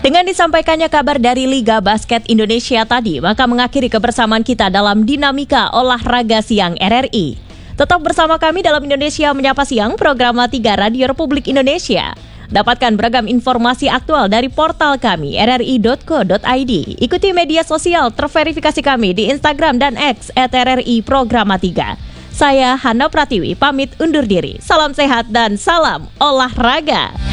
Dengan disampaikannya kabar dari Liga Basket Indonesia tadi, maka mengakhiri kebersamaan kita dalam Dinamika Olahraga Siang RRI. Tetap bersama kami dalam Indonesia Menyapa Siang, program La3 Radio Republik Indonesia. Dapatkan beragam informasi aktual dari portal kami, rri.co.id. Ikuti media sosial terverifikasi kami di Instagram dan X @RRI Programa 3. Saya Hana Pratiwi, pamit undur diri. Salam sehat dan salam olahraga.